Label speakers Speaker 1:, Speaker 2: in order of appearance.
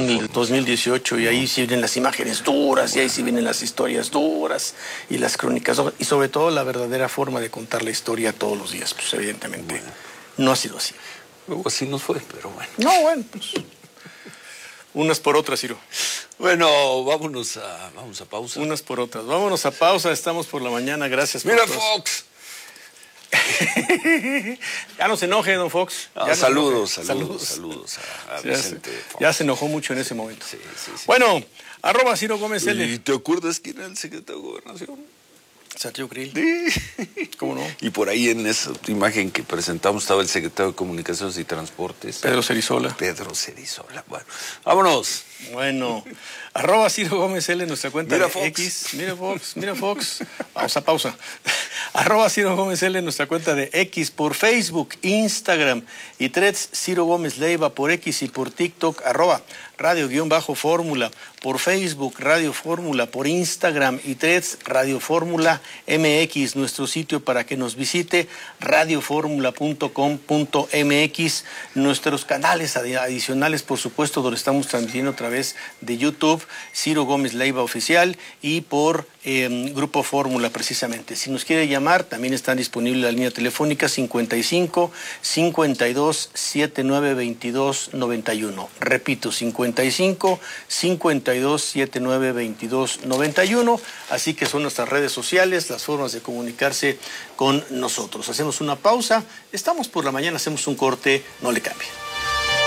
Speaker 1: en el 2018 y ahí sí vienen las imágenes duras y ahí sí vienen las historias duras y las crónicas y sobre todo la verdadera forma de contar la historia todos los días. Pues evidentemente no ha sido así.
Speaker 2: Luego así nos fue, pero bueno.
Speaker 1: No, bueno, pues unas por otras, Ciro.
Speaker 2: Bueno, vamos a pausa.
Speaker 1: Unas por otras. Vámonos a pausa, estamos por la mañana, gracias.
Speaker 2: Mira, Fox.
Speaker 1: Ya no se enoje, don Fox.
Speaker 2: Saludos a Vicente Fox.
Speaker 1: Ya se enojó mucho en ese momento.
Speaker 2: Sí.
Speaker 1: Bueno, @Ciro Gómez L.
Speaker 2: ¿Y te acuerdas quién era el secretario de Gobernación?
Speaker 1: Sergio Krill.
Speaker 2: Sí.
Speaker 1: ¿Cómo no?
Speaker 2: Y por ahí en esa imagen que presentamos estaba el secretario de Comunicaciones y Transportes.
Speaker 1: Pedro Cerizola.
Speaker 2: Bueno, vámonos.
Speaker 1: Bueno, @Ciro Gómez L, nuestra cuenta
Speaker 2: Mira
Speaker 1: de
Speaker 2: Fox.
Speaker 1: X. Mira Fox. Pausa. @Ciro Gómez L, nuestra cuenta de X por Facebook, Instagram y Threads. Ciro Gómez Leiva por X y por TikTok. @Radio_Fórmula por Facebook, Radio Fórmula por Instagram y Threads, Radio Fórmula MX, nuestro sitio para que nos visite, radioformula.com.mx, nuestros canales adicionales, por supuesto, donde estamos transmitiendo a través de YouTube, Ciro Gómez Leiva Oficial y por Grupo Fórmula, precisamente. Si nos quiere llamar, también está disponible la línea telefónica 55 52 79 22 91. Repito, 55 52 79 22 91. Así que son nuestras redes sociales, las formas de comunicarse con nosotros. Hacemos una pausa, estamos por la mañana, hacemos un corte, no le cambie.